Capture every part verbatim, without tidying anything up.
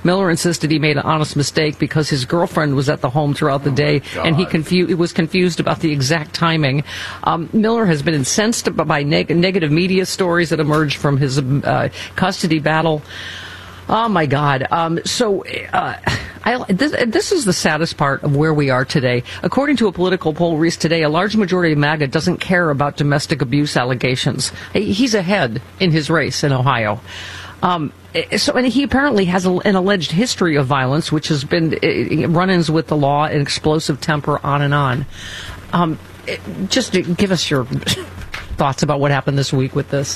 Miller insisted he made an honest mistake because his girlfriend was at the home throughout the day, oh and he confu- was confused about the exact timing. Um, Miller has been incensed by neg- negative media stories that emerged from his uh, custody battle. Oh, my God. Um, so uh, I, this, this is the saddest part of where we are today. According to a political poll released today, a large majority of MAGA doesn't care about domestic abuse allegations. He's ahead in his race in Ohio. Um, so, and he apparently has a, an alleged history of violence, which has been uh, run-ins with the law and explosive temper, on and on. Um, just give us your thoughts about what happened this week with this.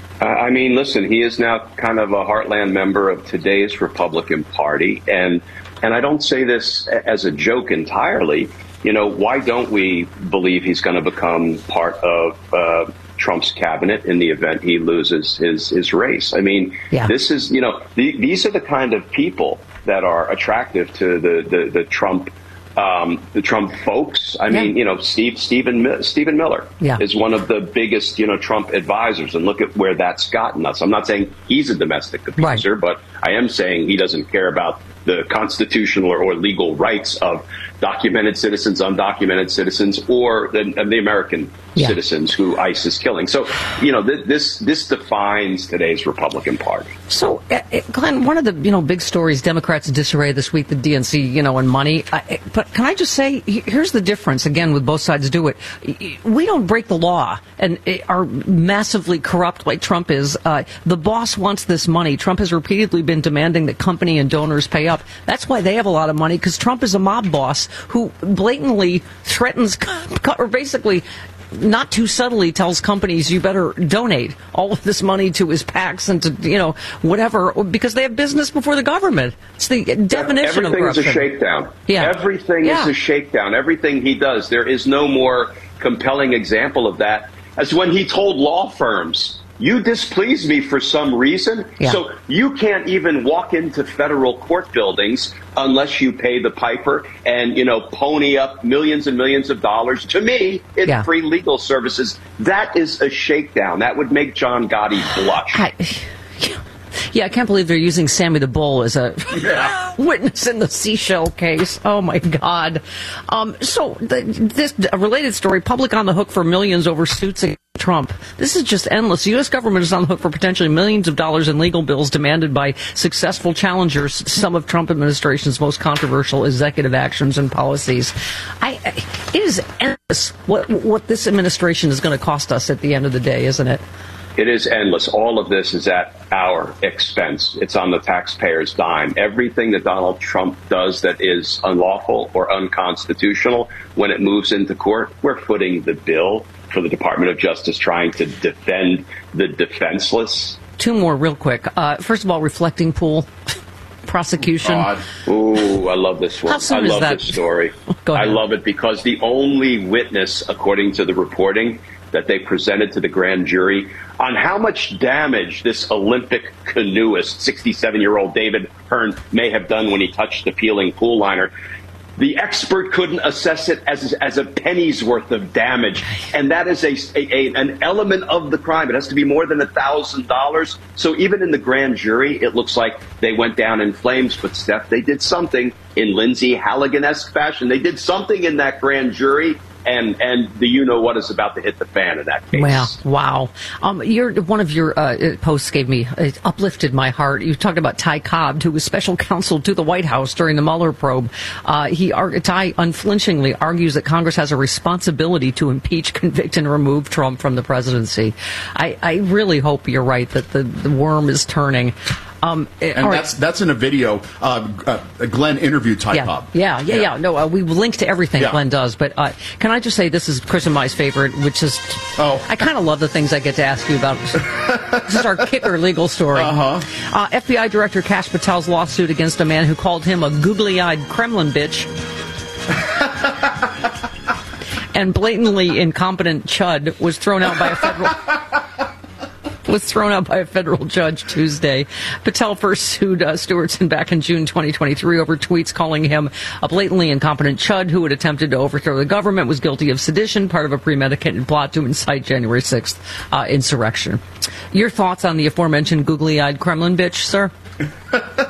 I mean, listen, he is now kind of a heartland member of today's Republican Party. And and I don't say this as a joke entirely. You know, why don't we believe he's going to become part of uh, Trump's cabinet in the event he loses his, his race? I mean, yeah. this is, you know, the, these are the kind of people that are attractive to the, the, the Trump Um, the Trump folks. I mean, yeah. you know, Steve, Stephen, Stephen Miller yeah. is one of the biggest, you know, Trump advisors. And look at where that's gotten us. I'm not saying he's a domestic abuser, right. but I am saying he doesn't care about the constitutional or, or legal rights of documented citizens, undocumented citizens, or the, the American yeah. citizens who ICE is killing. So, you know, th- this this defines today's Republican Party. So, uh, Glenn, one of the, you know, big stories, Democrats in disarray this week, the D N C, you know, and money. I, but can I just say, here's the difference, again, with both sides do it. We don't break the law and are massively corrupt like Trump is. Uh, the boss wants this money. Trump has repeatedly been demanding that company and donors pay up. That's why they have a lot of money, because Trump is a mob boss who blatantly threatens, or basically not too subtly tells companies, you better donate all of this money to his PACs and to, you know, whatever, because they have business before the government. It's the definition of corruption. Everything is a shakedown. Yeah. Everything yeah. is a shakedown. Everything he does. There is no more compelling example of that as when he told law firms, you displease me for some reason, yeah. so you can't even walk into federal court buildings unless you pay the piper and, you know, pony up millions and millions of dollars to me in yeah. free legal services. That is a shakedown. That would make John Gotti blush. I, yeah, I can't believe they're using Sammy the Bull as a yeah. witness in the seashell case. Oh, my God. Um, so the, this a related story, public on the hook for millions over suits against Trump. This is just endless. The U S government is on the hook for potentially millions of dollars in legal bills demanded by successful challengers to some of Trump administration's most controversial executive actions and policies. I, it is endless what, what this administration is going to cost us at the end of the day, isn't it? It is endless. All of this is at our expense. It's on the taxpayer's dime. Everything that Donald Trump does that is unlawful or unconstitutional, when it moves into court, we're footing the bill for the Department of Justice trying to defend the defenseless. Two more real quick. Uh, first of all, reflecting pool prosecution. God. Ooh, I love this one. How soon I love is that? this story. Go ahead. I love it because the only witness, according to the reporting that they presented to the grand jury on how much damage this Olympic canoeist, sixty-seven-year-old David Hearn, may have done when he touched the peeling pool liner. The expert couldn't assess it as as a penny's worth of damage, and that is a, a, a an element of the crime. It has to be more than a thousand dollars. So even in the grand jury, it looks like they went down in flames. But Steph, they did something in Lindsay Halligan-esque fashion. They did something in that grand jury. And and the you know what is about to hit the fan in that case. Wow, wow. Um, your one of your uh, posts gave me it uplifted my heart. You talked about Ty Cobb, who was special counsel to the White House during the Mueller probe. Uh, he Ty unflinchingly argues that Congress has a responsibility to impeach, convict, and remove Trump from the presidency. I, I really hope you're right that the, the worm is turning. Um, and right. that's that's in a video. Uh, uh, Glenn interviewed Ty yeah. Cobb. Yeah, yeah, yeah. yeah. No, uh, we link to everything yeah. Glenn does. But uh, can I just say this is Chris and my favorite, which is oh. I kind of love the things I get to ask you about. This is our kicker legal story. Uh-huh. Uh, F B I Director Kash Patel's lawsuit against a man who called him a googly-eyed Kremlin bitch. And blatantly incompetent chud was thrown out by a federal... was thrown out by a federal judge Tuesday. Patel first sued uh, Stewartson back in June twenty twenty-three over tweets calling him a blatantly incompetent chud who had attempted to overthrow the government, was guilty of sedition, part of a premeditated plot to incite January sixth uh, insurrection. Your thoughts on the aforementioned googly-eyed Kremlin bitch, sir?